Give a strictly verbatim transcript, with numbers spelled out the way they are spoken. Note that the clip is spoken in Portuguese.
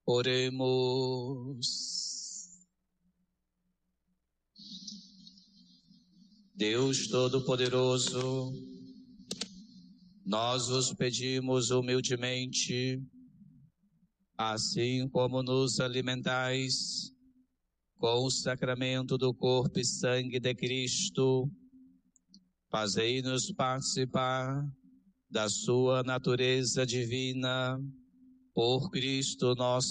Oremos. Deus Todo-Poderoso, nós vos pedimos humildemente, assim como nos alimentais com o sacramento do corpo e sangue de Cristo, fazei-nos participar da sua natureza divina, por Cristo nosso